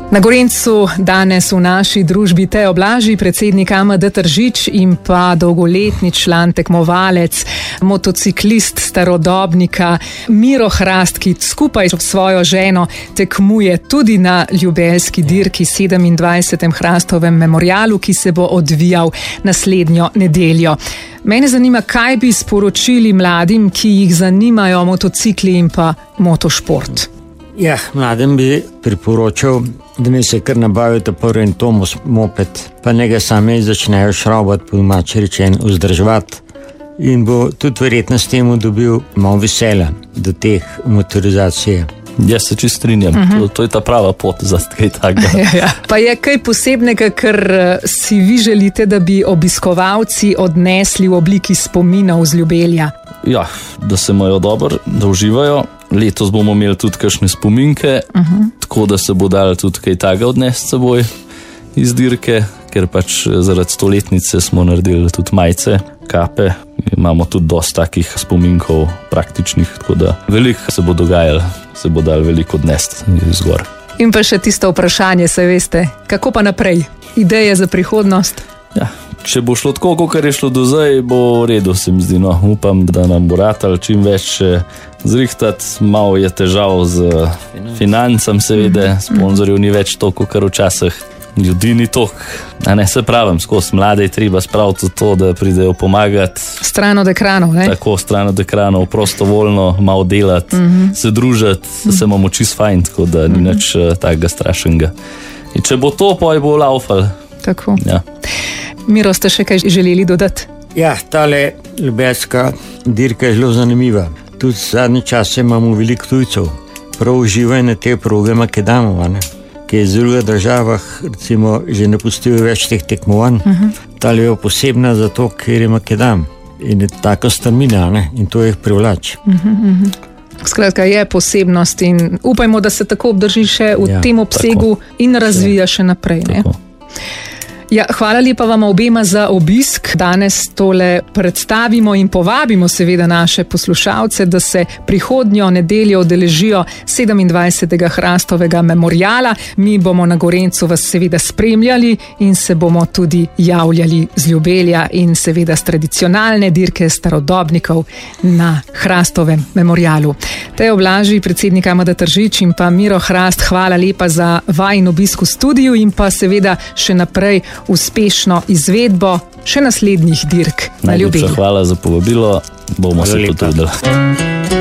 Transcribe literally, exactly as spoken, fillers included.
Na Gorenjcu danes v naši družbi Tejo Blaži, predsednik A M D Tržič in pa dolgoletni član, tekmovalec, motociklist starodobnika Miro Hrast, ki skupaj s svojo ženo tekmuje tudi na ljubeljski dirki sedemindvajsetem Hrastovem memorialu, ki se bo odvijal naslednjo nedeljo. Mene zanima, kaj bi sporočili mladim, ki jih zanimajo motocikli in pa motošport. Ja, mladim bi priporočal, da mi se kar nabavijo ta prvi in to moped, pa nekaj sami začnejo šraubati, po domače rečeno, vzdrževati. In bo tudi verjetno s tem dobil malo veselja do teh motorizacije. Jaz se čisto strinjam, uh -huh. to, to je ta prava pot za kaj takega. Ja, ja. Pa je kaj posebnega, kar si vi želite, da bi obiskovalci odnesli v obliki spominov z Ljubelja? Ja, da se imajo dobro, da uživajo. Letos bomo imeli tudi kakšne spominke, uh -huh. tako da se bo dalo tudi kaj takega odnesti s seboj iz dirke, ker pač zaradi stoletnice smo naredili tudi majice, kape. Imamo tudi dosta takih spominkov praktičnih, tako da veliko se bo dogajalo, se bo dalo veliko odnesti izgor. In pa še tisto vprašanje, se veste, kako pa naprej? Ideje za prihodnost? Ja, če bo šlo tako, kot je šlo do zdaj, bo v redu, se mi zdi. No, upam, da nam bo ratalo čim več zrihtati. Malo je težav z financam, seveda, sponzorjev ni več toliko, kar včasih. Ljudi ni toliko, a ne se pravim, skozi mlade je treba spraviti to, da pridejo pomagati. Stran od ekranov, ne? Tako, stran od ekranov, prostovoljno, malo delati, uh -huh. se družiti, uh -huh. se imamo čisto fajn, tako da ni uh -huh. nič uh, takega strašnega. In če bo to, pa je bo laufal. Tako. Ja. Miro, ste še kaj želeli dodati? Ja, tale ljubeljska dirka je zelo zanimiva. Tudi zadnje čase imamo veliko tujcev. Prav uživajo na te proge Makedamo, ne? Ki v drugih državah recimo že ne pustijo več teh tekmovanj. Uh -huh. Tale je posebna zato, ker je Makedam in je taka strmina, ne? In to jih privlači. Uh -huh, uh -huh. Skratka, je posebnost in upajmo, da se tako obdrži še v ja, tem obsegu tako. In razvija ja. še naprej. Ne? Ja, hvala lepa vam obema za obisk. Danes tole predstavimo in povabimo seveda naše poslušalce, da se prihodnjo nedeljo udeležijo sedemindvajsetega Hrastovega memoriala. Mi bomo na Gorenjcu vas seveda spremljali in se bomo tudi javljali z Ljubelja in seveda s tradicionalne dirke starodobnikov na Hrastovem memorialu. Tejo Blaži, predsednik A M D Tržič in pa Miro Hrast, hvala lepa za vajin obisk v studiu in pa seveda še naprej uspešno izvedbo še naslednjih dirk na Ljubelju. Najlepša hvala za povabilo, bomo se potrudili.